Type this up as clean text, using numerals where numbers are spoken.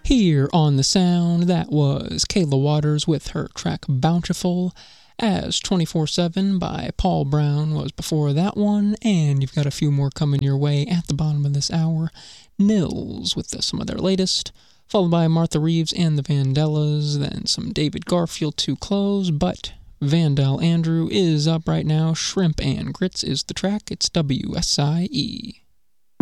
Here on The Sound, that was Kayla Waters with her track Bountiful, as 24/7 by Paul Brown was before that one, and you've got a few more coming your way at the bottom of this hour. Nils with some of their latest, followed by Martha Reeves and the Vandellas, then some David Garfield to close, but Vandal Andrew is up right now. Shrimp and Grits is the track. It's WSIE.